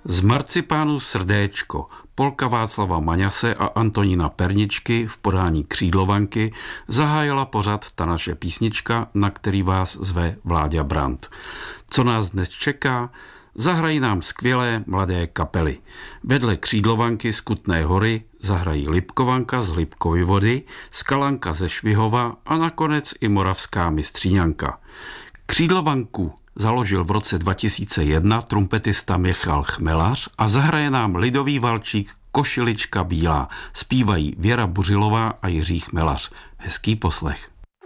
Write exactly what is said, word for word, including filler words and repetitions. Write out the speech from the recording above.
Z marcipánu Srdéčko, polka Václava Maňase a Antonína Perničky v podání Křídlovanky zahájila pořad ta naše písnička, na který vás zve Vláďa Brand. Co nás dnes čeká? Zahrají nám skvělé mladé kapely. Vedle Křídlovanky z Kutné Hory zahrají Lipkovanka z Lipkovy Vody, Skalanka ze Švihova a nakonec i moravská Mistříňanka. Křídlovanku založil v roce dva tisíce jedna trumpetista Michal Chmelař a zahraje nám lidový valčík Košilička bílá. Zpívají Věra Buřilová a Jiří Chmelař. Hezký poslech.